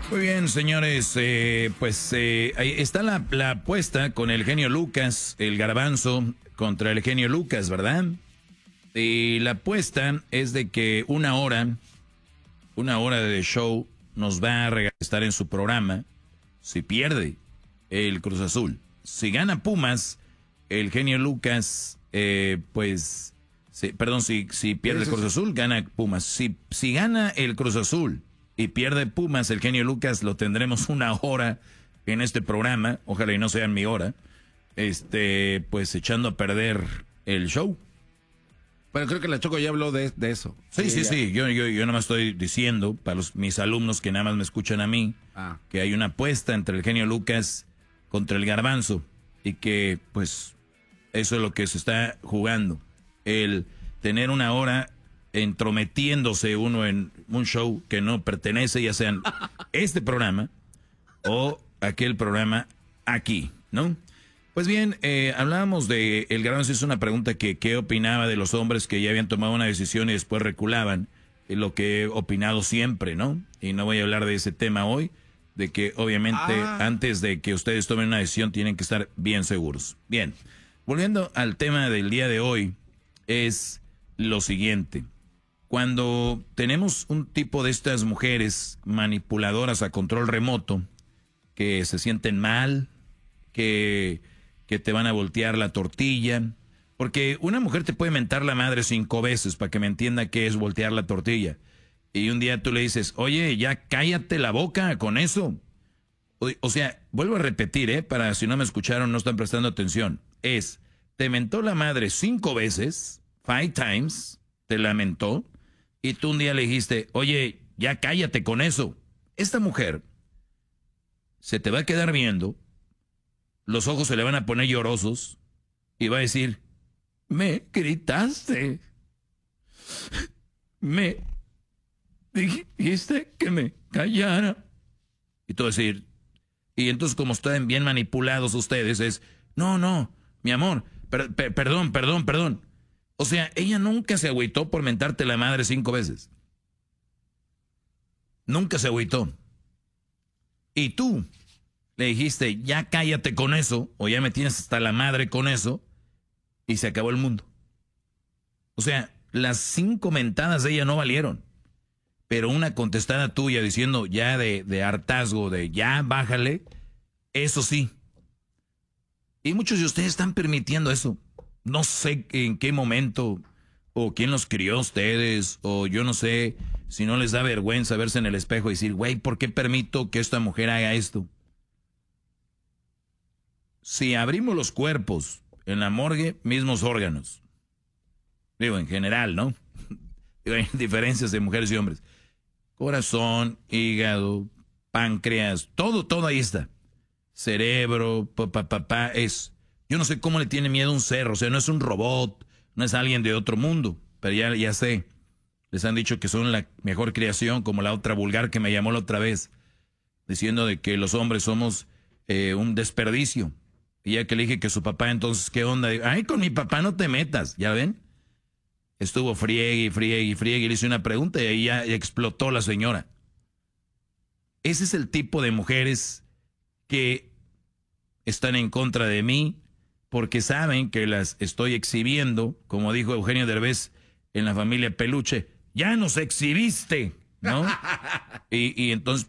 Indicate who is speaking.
Speaker 1: Muy bien, señores, ahí está la apuesta con el genio Lucas, el garbanzo contra el genio Lucas, ¿verdad? Y la apuesta es de que una hora de show nos va a estar en su programa si pierde el Cruz Azul. Si gana Pumas, el genio Lucas, si pierde el Cruz Azul, gana Pumas. Si gana el Cruz Azul y pierde Pumas, el genio Lucas lo tendremos una hora en este programa, ojalá y no sea en mi hora, echando a perder el show.
Speaker 2: Pero creo que la Choco ya habló de eso.
Speaker 1: Sí. Yo nada más estoy diciendo para mis alumnos que nada más me escuchan a mí, que hay una apuesta entre el genio Lucas contra el garbanzo y que pues eso es lo que se está jugando. El tener una hora entrometiéndose uno en un show que no pertenece, ya sea este programa o aquel programa aquí, ¿no? Pues bien, hablábamos de, el garbanzo hizo una pregunta que qué opinaba de los hombres que ya habían tomado una decisión y después reculaban, lo que he opinado siempre, ¿no? Y no voy a hablar de ese tema hoy, de que obviamente antes de que ustedes tomen una decisión tienen que estar bien seguros. Bien, volviendo al tema del día de hoy, es lo siguiente. Cuando tenemos un tipo de estas mujeres manipuladoras a control remoto, que se sienten mal, que te van a voltear la tortilla, porque una mujer te puede mentar la madre 5 veces para que me entienda qué es voltear la tortilla. Y un día tú le dices, oye, ya cállate la boca con eso. O sea, vuelvo a repetir, para si no me escucharon, no están prestando atención. Te mentó la madre 5 veces, 5 times, te la mentó, y tú un día le dijiste, oye, ya cállate con eso. Esta mujer se te va a quedar viendo, los ojos se le van a poner llorosos y va a decir, me gritaste, me dijiste que me callara. Y tú decir, y entonces como están bien manipulados ustedes, no, mi amor, perdón. O sea, ella nunca se agüitó por mentarte la madre 5 veces. Nunca se agüitó. Y tú le dijiste, ya cállate con eso, o ya me tienes hasta la madre con eso, y se acabó el mundo. O sea, las 5 mentadas de ella no valieron. Pero una contestada tuya diciendo ya de hartazgo, de ya bájale, eso sí. Y muchos de ustedes están permitiendo eso. No sé en qué momento, o quién los crió a ustedes, o yo no sé si no les da vergüenza verse en el espejo y decir, güey, ¿por qué permito que esta mujer haga esto? Si abrimos los cuerpos en la morgue, mismos órganos. Digo, en general, ¿no? Digo, hay diferencias de mujeres y hombres. Corazón, hígado, páncreas, todo ahí está. Cerebro, yo no sé cómo le tiene miedo a un cerro, o sea, no es un robot, no es alguien de otro mundo, pero ya sé. Les han dicho que son la mejor creación, como la otra vulgar que me llamó la otra vez, diciendo de que los hombres somos un desperdicio. Y ya que le dije que su papá, entonces, ¿qué onda? Ay, con mi papá no te metas, ¿ya ven? Estuvo friegue, y le hice una pregunta y ahí ya explotó la señora. Ese es el tipo de mujeres que están en contra de mí porque saben que las estoy exhibiendo, como dijo Eugenio Derbez en La Familia Peluche, ya nos exhibiste, ¿no? Y entonces